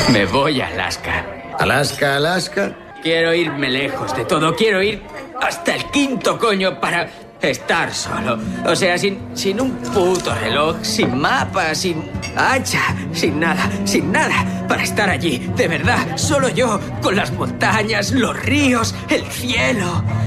Me voy a Alaska. ¿Alaska, Alaska? Quiero irme lejos de todo. Quiero ir hasta el quinto coño para estar solo. O sea, sin un puto reloj, sin mapa, sin hacha, sin nada. Para estar allí, de verdad, solo yo, con las montañas, los ríos, el cielo.